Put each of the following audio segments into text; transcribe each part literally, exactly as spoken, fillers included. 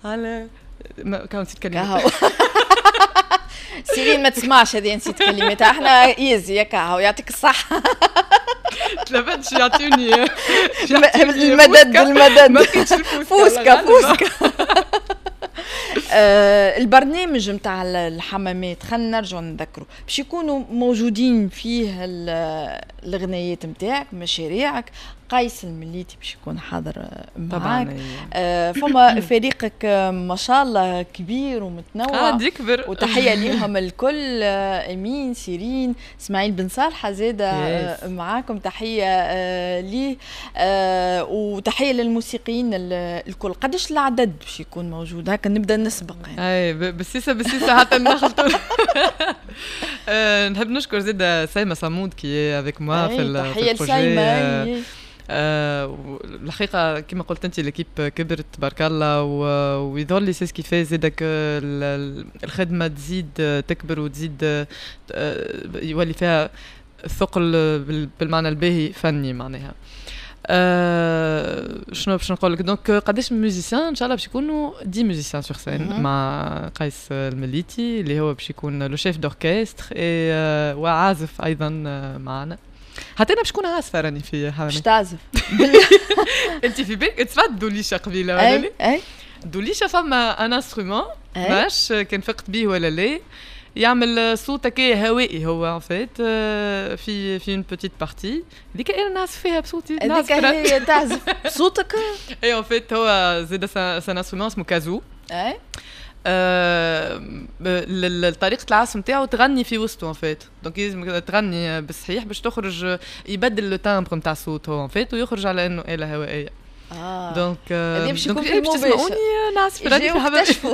على ما كان نسيت كلمة سيرين ما تسمعش هذه نسيت كلمتها احنا ايزي يا كاهو يعطيك الصحة. تلفتش يعطيوني المدد المدد فوسكا فوسكا. آه البرنامج متاع الحمامات خلينا نرجع نذكره باش يكونوا موجودين فيه الغنيات متاعك مشاريعك. قيس المليتي باش يكون حاضر معاك. آه فما فريقك ما شاء الله كبير ومتنوع. اه دي كبر. وتحيه ليهم الكل. آه امين سيرين اسماعيل بن صالحه زاده آه معاكم تحيه آه ليه. آه وتحيه للموسيقيين الكل. قداش العدد باش يكون موجود هكا نبدا نسبق يعني. اي بسيسه بسيسه حتى نخلطوا. آه نحب نشكر زاده سيمه صمود كي افيك موا في البروجي. آه الحقيقه كما قلت انت ليكيب كبرت تبارك الله ويظل لي سي سكي في زادك الخدمه تزيد تكبر وتزيد يولي فيها الثقل بالمعنى الباهي فني معناها. آه شنو باش نقول لك دونك قداش ميوزيسيان ان شاء الله باش يكونوا دي ميوزيسيان سور سين مع قيس المليتي اللي هو باش يكون لو شيف دوركستر آه وعازف ايضا معنا. حتى انا باش نكون عازفه راني في حمامات. باش تعزف انت في بالك تسمعت دوليشه قبيله ولا لا؟ اي دوليشه فما ان انسترومون باش كان فقت به ولا لا يعمل صوت هكا هوائي هو ان فيت في في اون بوتيت بارتي ديك انا نعزف فيها بصوتي. هذيك هي تعزف بصوتك. اي ان فيت هو زاد سان انسترومون اسمه كازو. اي آه طريقه العزف نتاعو تغني في وسطه ان فيت دونك لازم تغني بالصحيح باش تخرج يبدل لو تامبر نتاع الصوت هو ان فيت ويخرج على انه آلة هوائيه. اه دونك باش دونك باش تسمعوني نعزف راني في حبيبتي.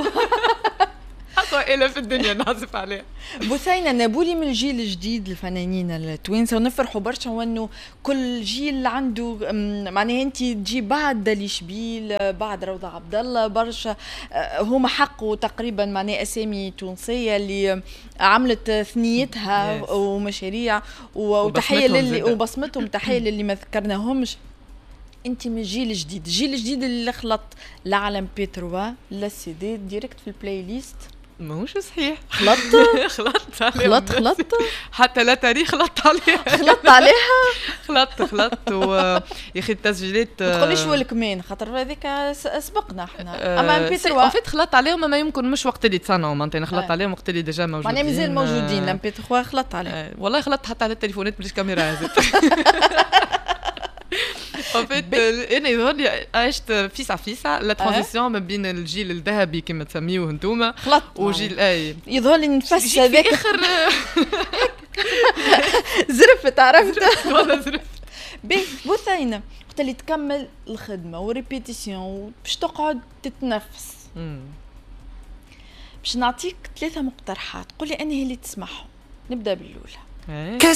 أقوى إله في الدنيا نعزف عليها. بثينة نابولي من الجيل الجديد الفنانين التوانسة ونفرحوا برشا وانه كل جيل عنده معناها انت تجي بعد دالي شبيل بعد روضة عبد الله برشا هما حقوا تقريبا معناها اسامي تونسية اللي عملت ثنيتها yes. ومشاريع وتحية للي وبصمتهم تحية للي ما ذكرناهمش. انت من الجيل الجديد الجيل الجديد اللي خلط العالم بيتروا للسي دي ديريكت في البلاي ليست. ماهوش صحيح. خلطت خلطت خلطت خلطت حتى لا تاريخ خلطت عليها. خلطت عليها خلطت خلطت و يا اخي التسجيلات ما تقوليش والكمان خاطر هذيك سبقنا احنا. اما بيتروا ان فيت خلطت عليهم ما يمكن مش وقت اللي تصنعوا معناتها خلطت عليهم وقت اللي ديجا موجودين معناها مازال موجودين لام بيتروا خلطت عليهم. والله خلطت حتى على التليفونات بلاش كاميرا هذه. en fait انا يظهر لي عشت فيسع فيسع لا ترانزيسيون ما بين الجيل الذهبي كما تسميوه انتوما وجيل اي يظهر لي نفس هذاك اخر زرفت عرفت والله زرفت. بي بثينه وقت اللي تكمل الخدمه وريبيتيسيون باش تقعد تتنفس باش نعطيك ثلاثه مقترحات قولي انهي اللي تسمعهم. نبدا بالاولى.